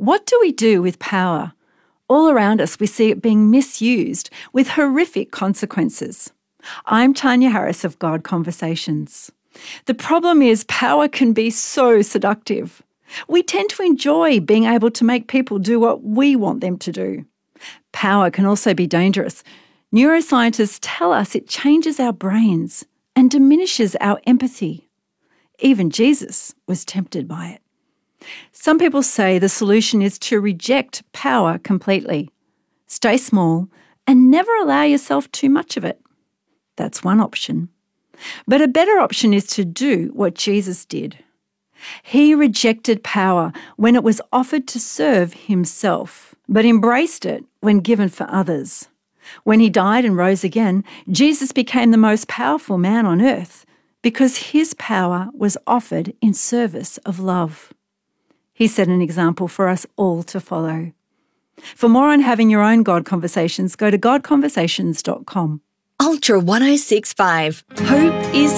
What do we do with power? All around us, we see it being misused with horrific consequences. I'm Tanya Harris of God Conversations. The problem is power can be so seductive. We tend to enjoy being able to make people do what we want them to do. Power can also be dangerous. Neuroscientists tell us it changes our brains and diminishes our empathy. Even Jesus was tempted by it. Some people say the solution is to reject power completely. Stay small and never allow yourself too much of it. That's one option. But a better option is to do what Jesus did. He rejected power when it was offered to serve himself, but embraced it when given for others. When he died and rose again, Jesus became the most powerful man on earth because his power was offered in service of love. He set an example for us all to follow. For more on having your own God Conversations, go to godconversations.com. Ultra 1065. Hope is